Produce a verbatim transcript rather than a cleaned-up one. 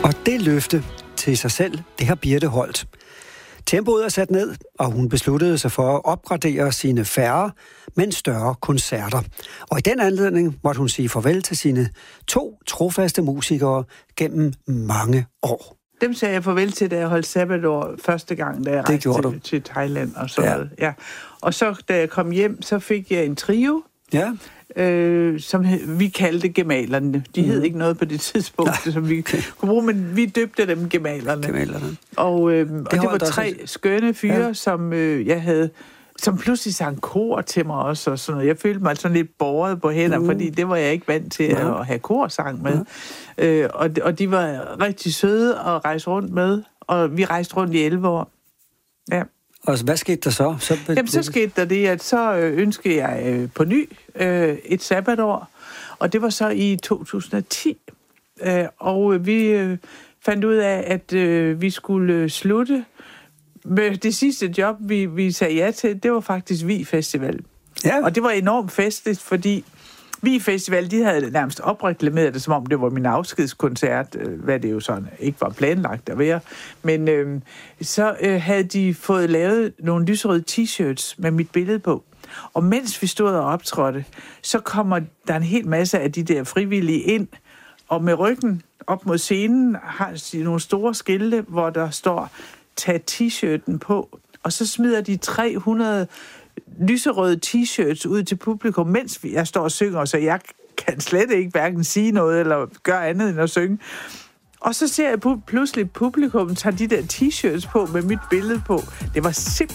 Og det løfte til sig selv, det har Birthe holdt. Tempoet er sat ned, og hun besluttede sig for at opgradere sine færre, men større koncerter. Og i den anledning måtte hun sige farvel til sine to trofaste musikere gennem mange år. Dem sagde jeg farvel til, da jeg holdt sabbatår første gang, da jeg rejste til, til Thailand og sådan ja. noget. Ja. Og så, da jeg kom hjem, så fik jeg en trio, ja. øh, som vi kaldte gemalerne. De hed mm. ikke noget på det tidspunkt, ja. som vi kunne bruge, men vi døbte dem gemalerne. gemalerne. Og, øh, og det, det var tre også skønne fyre, ja. som øh, jeg havde... som pludselig sang kor til mig også, og sådan noget. Jeg følte mig sådan lidt båret på hænder, mm. fordi det var jeg ikke vant til ja. at have korsang med. Ja. Øh, og, og de var rigtig søde at rejse rundt med, og vi rejste rundt i elleve år. Ja. Og hvad skete der så? så be- Jamen, så skete der det, at så ønskede jeg øh, på ny øh, et sabbatår, og det var så i to tusind og ti. Øh, og vi øh, fandt ud af, at øh, vi skulle øh, slutte. Men det sidste job, vi, vi sagde ja til, det var faktisk Vi Festival. Ja. Og det var enormt festligt, fordi Vi Festival, de havde nærmest opreklameret det, som om det var min afskedskoncert, hvad det jo sådan ikke var planlagt at være. Men øh, så øh, havde de fået lavet nogle lyserøde t-shirts med mit billede på. Og mens vi stod og optrådte, så kommer der en hel masse af de der frivillige ind, og med ryggen op mod scenen har de nogle store skilte, hvor der står: tag t-shirten på, og så smider de tre hundrede lyserøde t-shirts ud til publikum, mens jeg står og synger, så jeg kan slet ikke hverken sige noget eller gøre andet end at synge. Og så ser jeg pludselig publikum tager de der t-shirts på med mit billede på. Det var simpelthen